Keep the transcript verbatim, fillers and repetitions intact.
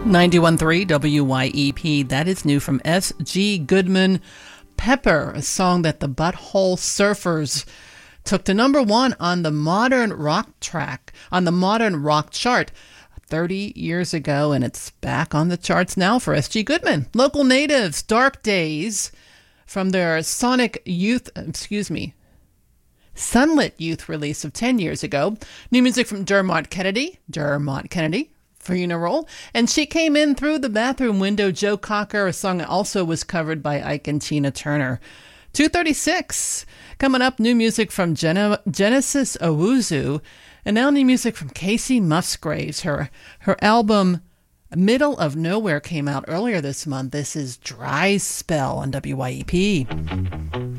ninety-one point three W Y E P. That is new from S G Goodman. Pepper, a song that the Butthole Surfers took to number one on the modern rock track, on the modern rock chart thirty years ago, and it's back on the charts now for S G Goodman. Local Natives, Dark Days, from their Sonic Youth, excuse me, Sunlit Youth release of ten years ago. New music from Dermot Kennedy, Dermot Kennedy, Funeral, and She Came In Through the Bathroom Window, Joe Cocker, a song that also was covered by Ike and Tina Turner. two thirty-six, coming up, new music from Gen- Genesis Owuzu, and now new music from Casey Musgraves. Her, her album Middle of Nowhere came out earlier this month. This is Dry Spell on W Y E P.